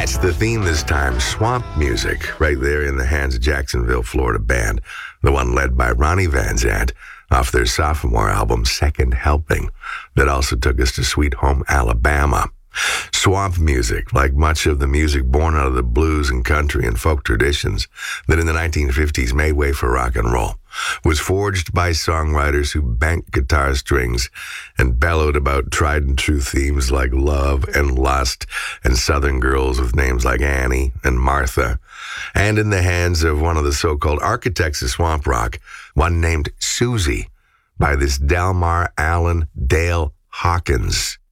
That's the theme this time, swamp music, right there in the hands of Jacksonville, Florida band, the one led by Ronnie Van Zant off their sophomore album, Second Helping, that also took us to Sweet Home Alabama. Swamp music, like much of the music born out of the blues and country and folk traditions that in the 1950s made way for rock and roll, was forged by songwriters who banked guitar strings and bellowed about tried and true themes like love and lust and Southern girls with names like Annie and Martha, and in the hands of one of the so-called architects of swamp rock, one named Susie, by this Delmar Allen Dale Hawkins.